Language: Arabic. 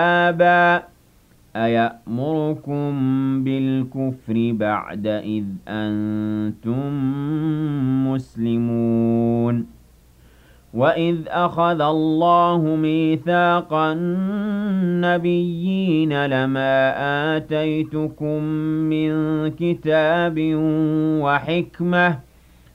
آبًا أَيَأْمُرُكُم بِالْكُفْرِ بَعْدَ إِذْ أَنتُم مُّسْلِمُونَ وَإِذْ أَخَذَ اللَّهُ مِيثَاقَ النَّبِيِّينَ لَمَا آتَيْتُكُم مِّن كِتَابٍ وَحِكْمَةٍ